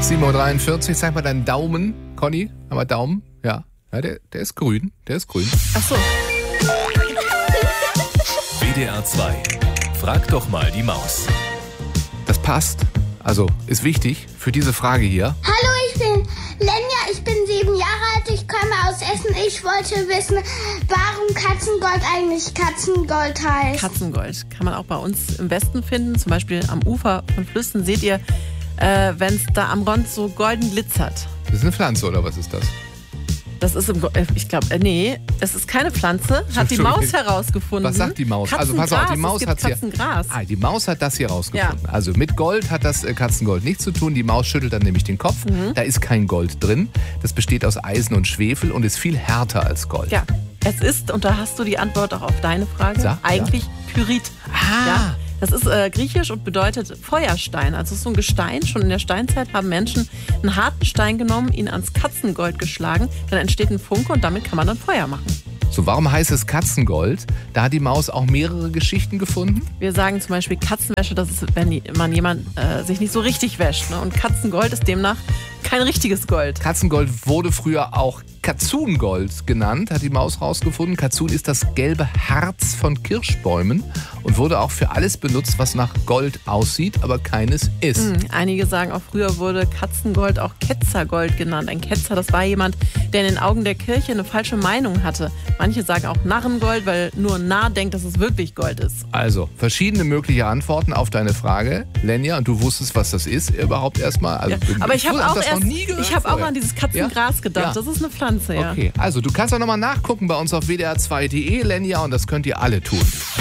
7:43 Uhr, zeig mal deinen Daumen. Conny, haben wir Daumen? Ja, der ist grün. Ach so. WDR 2. Frag doch mal die Maus. Das passt. Also, ist wichtig für diese Frage hier. Hallo, ich bin Lenja, ich bin 7 Jahre alt, ich komme aus Essen. Ich wollte wissen, warum Katzengold eigentlich Katzengold heißt. Katzengold kann man auch bei uns im Westen finden, zum Beispiel am Ufer von Flüssen. Seht ihr, wenn es da am Rand so golden glitzert. Das ist eine Pflanze, oder was ist das? Das ist, ich glaube, nee, es ist keine Pflanze, hat die Maus herausgefunden. Was sagt die Maus? Also pass auf, die Maus hat hier. Die Maus hat das hier rausgefunden. Ja. Also mit Gold hat das Katzengold nichts zu tun. Die Maus schüttelt dann nämlich den Kopf. Da ist kein Gold drin. Das besteht aus Eisen und Schwefel und ist viel härter als Gold. Ja, es ist, und da hast du die Antwort auch auf deine Frage, eigentlich Pyrit. Ja. Das ist griechisch und bedeutet Feuerstein. Also es ist so ein Gestein. Schon in der Steinzeit haben Menschen einen harten Stein genommen, ihn ans Katzengold geschlagen. Dann entsteht ein Funke und damit kann man dann Feuer machen. So, warum heißt es Katzengold? Da hat die Maus auch mehrere Geschichten gefunden. Wir sagen zum Beispiel Katzenwäsche, das ist, wenn man jemand sich nicht so richtig wäscht. Ne? Und Katzengold ist demnach kein richtiges Gold. Katzengold wurde früher auch Katzungold genannt, hat die Maus rausgefunden. Katzun ist das gelbe Harz von Kirschbäumen und wurde auch für alles benutzt, was nach Gold aussieht, aber keines ist. Einige sagen auch, früher wurde Katzengold auch Ketzergold genannt. Ein Ketzer, das war jemand, der in den Augen der Kirche eine falsche Meinung hatte. Manche sagen auch Narrengold, weil nur ein Narr denkt, dass es wirklich Gold ist. Also, verschiedene mögliche Antworten auf deine Frage, Lenja. Und du wusstest, was das ist überhaupt erstmal. Also, ja, aber ich habe auch vorher an dieses Katzengras gedacht. Ja. Das ist eine Pflanze, ja. Okay, also du kannst auch nochmal nachgucken bei uns auf wdr2.de, Lenja, und das könnt ihr alle tun.